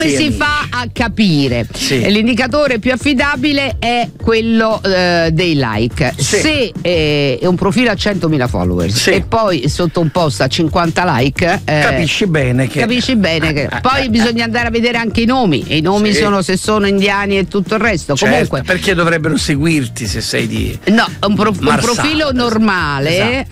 Come si fa a capire? L'indicatore più affidabile è quello dei like. Se un profilo ha 100.000 followers e poi sotto un post ha 50 like, capisci bene che poi bisogna andare a vedere anche i nomi. E i nomi sono, se sono indiani e tutto il resto. Comunque, perché dovrebbero seguirti se sei di un profilo normale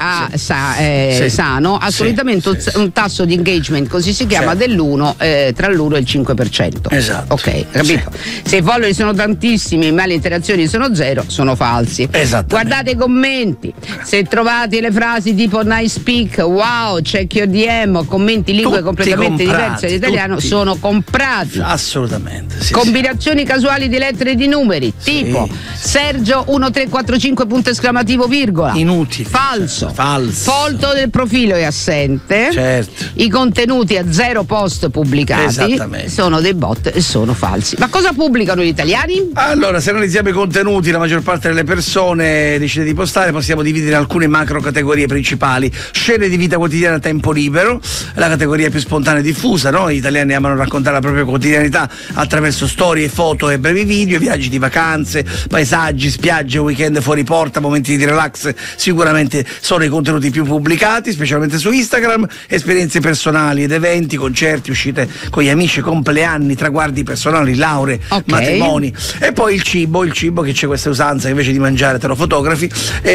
sano ha solitamente un tasso di engagement, così si chiama, dell'1 tra l'1 e il 5%. Esatto. Ok, capito? Se i follower sono tantissimi ma le interazioni sono 0, sono falsi. Guardate i commenti, se trovate le frasi tipo nice speak, wow, check your DM, commenti lingue completamente diverse dall'italiano, sono comprati. Assolutamente. Combinazioni casuali di lettere e di numeri, tipo Sergio 1345 punto esclamativo virgola. Inutili. Falso. Foto del profilo è assente. I contenuti a 0 post pubblicati sono dei bot e sono falsi. Ma cosa pubblicano gli italiani? Allora, se analizziamo i contenuti, la maggior parte delle persone decide di postare, possiamo dividere in alcune macro categorie principali. Scene di vita quotidiana a tempo libero, la categoria più spontanea e diffusa, no? Gli italiani amano raccontare la propria quotidianità attraverso storie, foto e brevi video, viaggi di vacanze, paesaggi, spiagge, weekend fuori porta, momenti di relax, sicuramente sono i contenuti più pubblicati, specialmente su Instagram. Esperienze personali ed eventi, concerti, uscite con gli amici, compleanni, traguardi personali, lauree, matrimoni. E poi il cibo che c'è questa usanza che invece di mangiare te lo fotografi,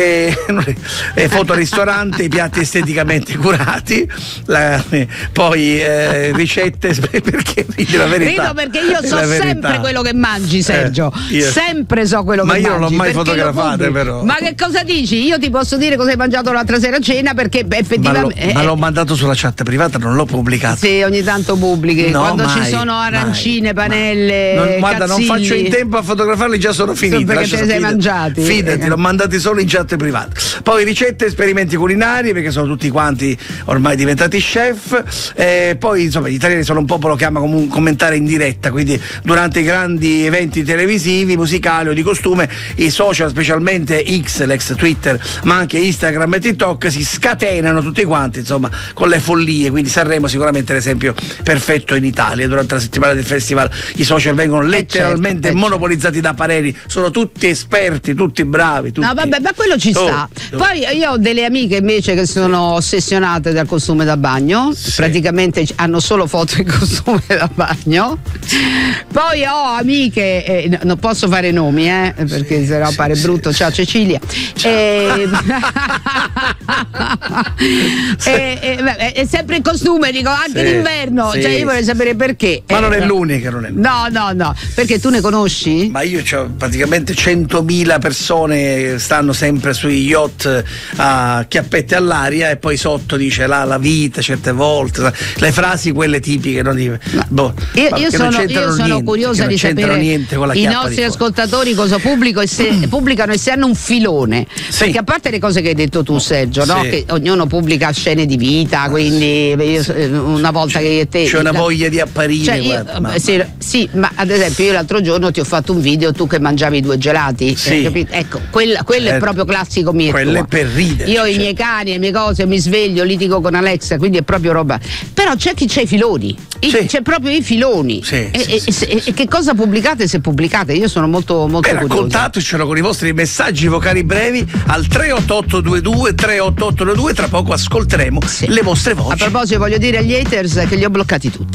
foto al ristorante, i piatti esteticamente curati, poi ricette. Perché ridi? La verità. Rido perché io so sempre quello che mangi, Sergio. Sempre so quello che mangi. Ma io non l'ho mai fotografate, però. Ma che cosa dici? Io ti posso dire cosa hai mangiato l'altra sera a cena, perché effettivamente. Ma l'ho mandato sulla chat privata, non l'ho pubblicato. Sì, ogni tanto pubblichi. Quando ci sono arancine, panelle. Guarda, non faccio in tempo a fotografarli, già sono finiti. Perché te li sei mangiati. Fidati, l'ho mandati solo in chat privata. Poi ricette, esperimenti culinari, perché sono tutti quanti ormai diventati chef. Poi insomma gli italiani sono un popolo che ama commentare in diretta, quindi durante i grandi eventi televisivi, musicali o di costume, i social, specialmente X, l'ex Twitter, ma anche Instagram e TikTok, si scatenano tutti quanti, insomma, con le follie. Quindi Sanremo sicuramente è l'esempio perfetto in Italia. Durante la settimana del festival i social vengono letteralmente monopolizzati da Pareri, sono tutti esperti, tutti bravi, tutti. No, vabbè, ma quello ci sta. Poi io ho delle amiche invece che sono ossessionate dal costume da bagno, praticamente hanno solo foto in costume da bagno. Poi ho amiche, non posso fare nomi, perché sennò pare brutto. Ciao Cecilia. È sempre in costume, dico, anche d'inverno. Cioè, io vorrei sapere perché. Ma non è l'unica, No, perché tu ne conosci? Ma io c'ho praticamente 100.000 persone, stanno sempre sui yacht a chiappette all'aria, e poi sotto dice la vita certe volte, le frasi quelle tipiche, non io sono curiosa di sapere i nostri ascoltatori cosa pubblicano e se hanno un filone, perché a parte le cose che hai detto tu, Sergio, no? Che ognuno pubblica scene di vita, quindi una volta che te c'è una voglia di apparire, ma ad esempio io l'altro giorno ti ho fatto un video tu che mangiavi 2 gelati, capito? Ecco, quello è proprio classico mio. Quello è per ridere. Io i miei cani, le mie cose, mi sveglio, litigo con Alexa, quindi è proprio roba. Però c'è chi c'ha i filoni, c'è proprio i filoni. E che cosa pubblicate, se pubblicate? Io sono molto curiosa. Raccontatecelo con i vostri messaggi vocali brevi al 38822 38822. Tra poco ascolteremo le vostre voci. A proposito, voglio dire agli haters che li ho bloccati tutti.